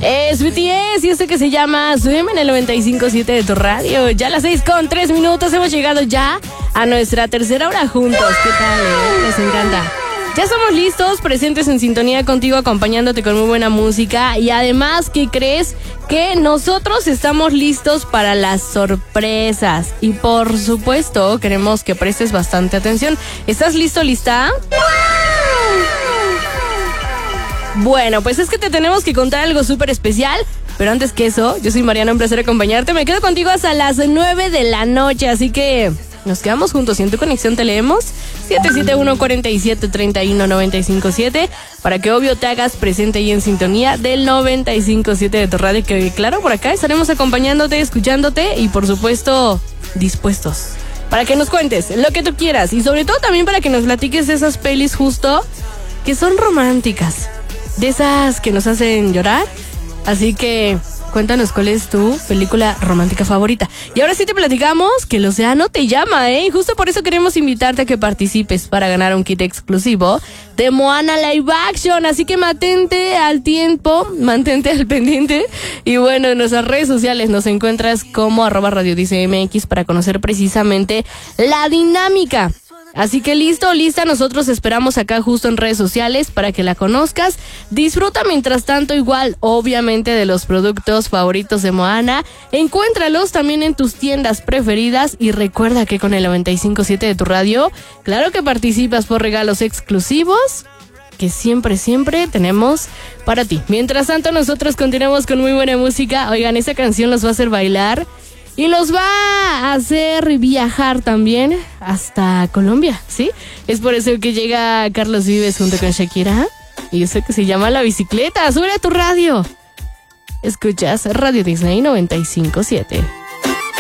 Es BTS y que se llama Swim en el 95.7 de tu radio. Ya a las 6:03 hemos llegado ya a nuestra tercera hora juntos. ¿Qué tal? Les encanta. Ya estamos listos, presentes en sintonía contigo, acompañándote con muy buena música. Y además, ¿qué crees? Que nosotros estamos listos para las sorpresas. Y por supuesto, queremos que prestes bastante atención. ¿Estás listo, lista? Bueno, pues es que te tenemos que contar algo súper especial. Pero antes que eso, yo soy Mariana, un placer acompañarte. Me quedo contigo hasta las 9 de la noche, así que nos quedamos juntos y en tu conexión te leemos 771-47-31-957 para que obvio te hagas presente y en sintonía del 95.7 de tu radio, que claro, por acá estaremos acompañándote, escuchándote y por supuesto dispuestos para que nos cuentes lo que tú quieras y sobre todo también para que nos platiques de esas pelis justo que son románticas, de esas que nos hacen llorar. Así que cuéntanos cuál es tu película romántica favorita. Y ahora sí te platicamos que el océano te llama, ¿eh? Y justo por eso queremos invitarte a que participes para ganar un kit exclusivo de Moana Live Action. Así que mantente al tiempo, mantente al pendiente. Y bueno, en nuestras redes sociales nos encuentras como @radiodicemx para conocer precisamente la dinámica. Así que listo, lista, nosotros esperamos acá justo en redes sociales para que la conozcas. Disfruta mientras tanto igual, obviamente, de los productos favoritos de Moana. Encuéntralos también en tus tiendas preferidas y recuerda que con el 95.7 de tu radio, claro que participas por regalos exclusivos que siempre tenemos para ti. Mientras tanto, nosotros continuamos con muy buena música. Oigan, esta canción los va a hacer bailar y los va a hacer viajar también hasta Colombia, ¿sí? Es por eso que llega Carlos Vives junto con Shakira. Y eso que se llama La Bicicleta. ¡Sube a tu radio! Escuchas Radio Disney 95.7.